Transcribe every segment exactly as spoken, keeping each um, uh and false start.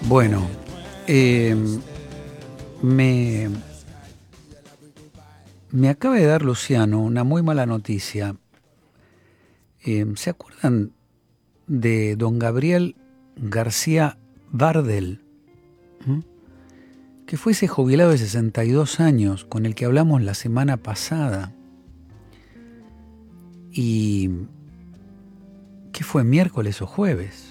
Bueno, eh, me, me acaba de dar Luciano una muy mala noticia. Eh, ¿Se acuerdan de don Gabriel García Bardel? ¿Mm? Que fue ese jubilado de sesenta y dos años con el que hablamos la semana pasada. Y ¿qué fue, miércoles o jueves?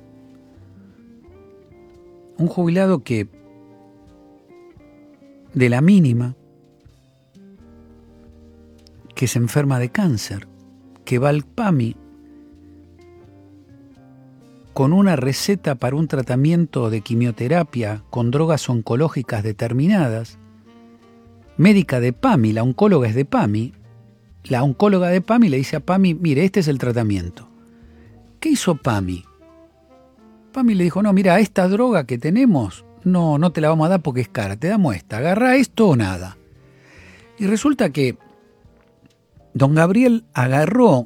Un jubilado que de la mínima, que se enferma de cáncer, que va al P A M I con una receta para un tratamiento de quimioterapia con drogas oncológicas determinadas, médica de P A M I, la oncóloga es de P A M I, la oncóloga de P A M I le dice a P A M I, mire, este es el tratamiento. ¿Qué hizo P A M I? P A M I le dijo, no, mira, esta droga que tenemos, no, no te la vamos a dar porque es cara, te damos esta, agarrá esto o nada. Y resulta que don Gabriel agarró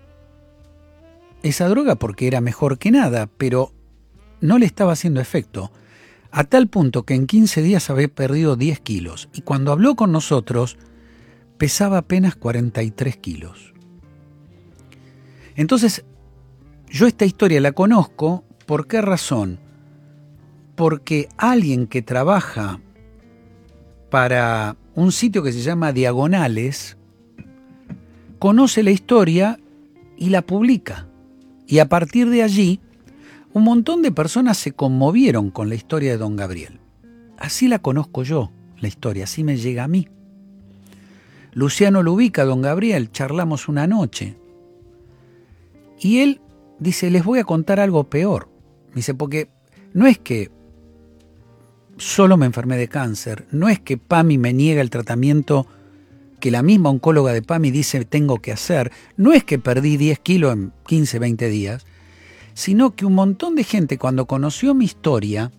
esa droga porque era mejor que nada, pero no le estaba haciendo efecto, a tal punto que en quince días había perdido diez kilos, y cuando habló con nosotros pesaba apenas cuarenta y tres kilos. Entonces, yo esta historia la conozco. ¿Por qué razón? Porque alguien que trabaja para un sitio que se llama Diagonales conoce la historia y la publica. Y a partir de allí, un montón de personas se conmovieron con la historia de don Gabriel. Así la conozco yo, la historia, así me llega a mí. Luciano lo ubica, don Gabriel, charlamos una noche. Y él dice, les voy a contar algo peor. Dice, porque no es que solo me enfermé de cáncer, no es que P A M I me niega el tratamiento que la misma oncóloga de P A M I dice tengo que hacer, no es que perdí diez kilos en quince, veinte días, sino que un montón de gente cuando conoció mi historia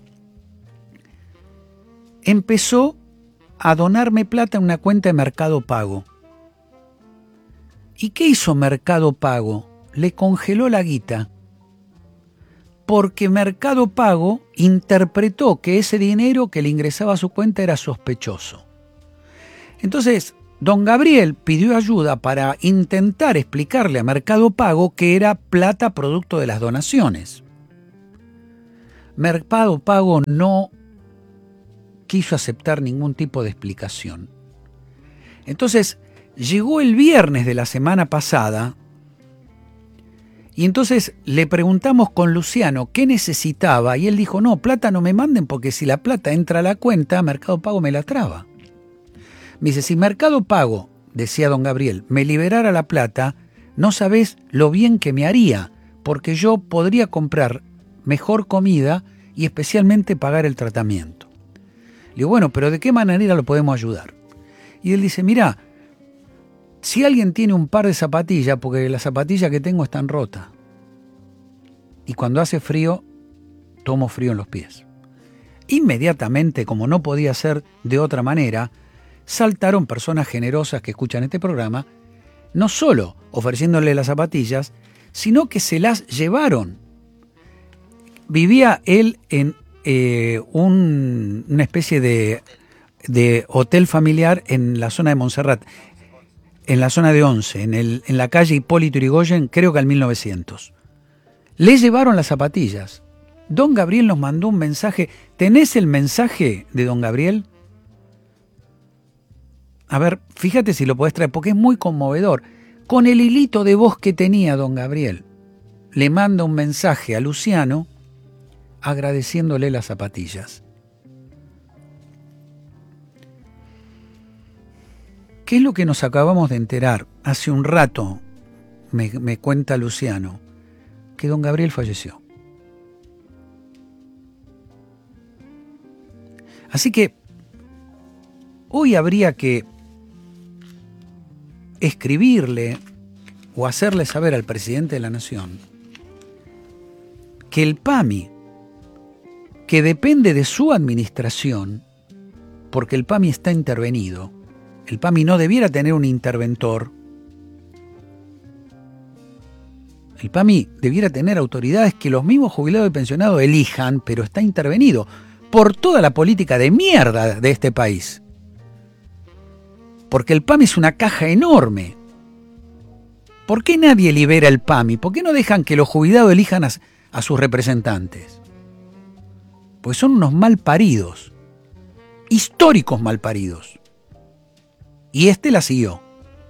empezó a donarme plata en una cuenta de Mercado Pago. ¿Y qué hizo Mercado Pago? Le congeló la guita. Porque Mercado Pago interpretó que ese dinero que le ingresaba a su cuenta era sospechoso. Entonces, don Gabriel pidió ayuda para intentar explicarle a Mercado Pago que era plata producto de las donaciones. Mercado Pago no quiso aceptar ningún tipo de explicación. Entonces, llegó el viernes de la semana pasada. Y entonces le preguntamos con Luciano qué necesitaba y él dijo, no, plata no me manden porque si la plata entra a la cuenta, Mercado Pago me la traba. Me dice, si Mercado Pago, decía don Gabriel, me liberara la plata, no sabés lo bien que me haría, porque yo podría comprar mejor comida y especialmente pagar el tratamiento. Le digo, bueno, pero ¿de qué manera lo podemos ayudar? Y él dice, mirá, si alguien tiene un par de zapatillas, porque las zapatillas que tengo están rotas, y cuando hace frío, tomo frío en los pies. Inmediatamente, como no podía ser de otra manera, saltaron personas generosas que escuchan este programa, no solo ofreciéndole las zapatillas, sino que se las llevaron. Vivía él en eh, un, una especie de, de hotel familiar en la zona de Montserrat, en la zona de Once, en, el, en la calle Hipólito Yrigoyen, creo que al mil novecientos. Le llevaron las zapatillas. Don Gabriel nos mandó un mensaje. ¿Tenés el mensaje de don Gabriel? A ver, fíjate si lo podés traer, porque es muy conmovedor. Con el hilito de voz que tenía don Gabriel, le manda un mensaje a Luciano agradeciéndole las zapatillas. ¿Qué es lo que nos acabamos de enterar? Hace un rato, me, me cuenta Luciano, que don Gabriel falleció. Así que hoy habría que escribirle o hacerle saber al presidente de la Nación que el P A M I, que depende de su administración, porque el P A M I está intervenido, el P A M I no debiera tener un interventor, El PAMI debiera tener autoridades que los mismos jubilados y pensionados elijan, pero está intervenido por toda la política de mierda de este país. Porque el PAMI es una caja enorme. ¿Por qué nadie libera el PAMI? ¿Por qué no dejan que los jubilados elijan a, a sus representantes? Pues son unos malparidos, históricos malparidos. Y este la siguió.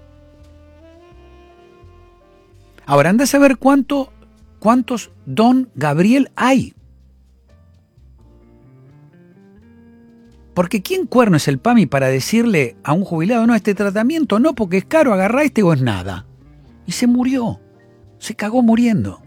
Ahora, anda a saber cuánto, cuántos Don Gabriel hay. Porque ¿quién cuerno es el PAMI para decirle a un jubilado, no, este tratamiento no, porque es caro, agarrá este o es nada? Y se murió, se cagó muriendo.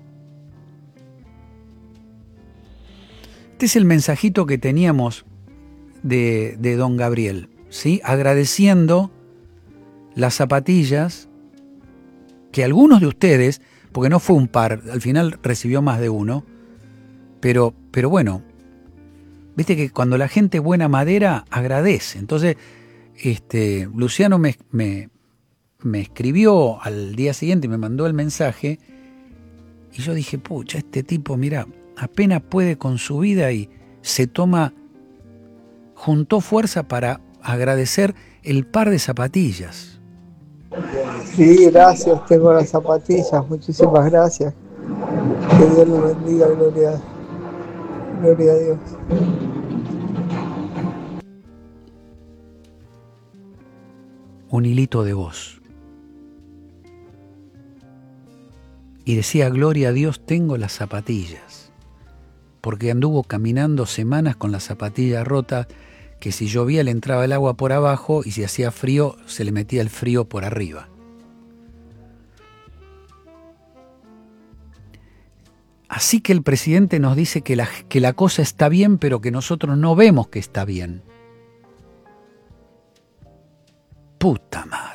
Este es el mensajito que teníamos de, de Don Gabriel, ¿sí? Agradeciendo las zapatillas que algunos de ustedes, porque no fue un par, al final recibió más de uno, pero, pero bueno, viste que cuando la gente es buena madera, agradece. Entonces, este, Luciano me, me, me escribió al día siguiente y me mandó el mensaje, y yo dije, pucha, este tipo, mira, apenas puede con su vida y se toma, juntó fuerza para agradecer el par de zapatillas. Sí, gracias, tengo las zapatillas, muchísimas gracias. Que Dios lo bendiga, gloria, gloria a Dios. Un hilito de voz. Y decía, gloria a Dios, tengo las zapatillas. Porque anduvo caminando semanas con las zapatillas rotas, que si llovía le entraba el agua por abajo y si hacía frío se le metía el frío por arriba. Así que el presidente nos dice que la, que la cosa está bien, pero que nosotros no vemos que está bien. Puta madre.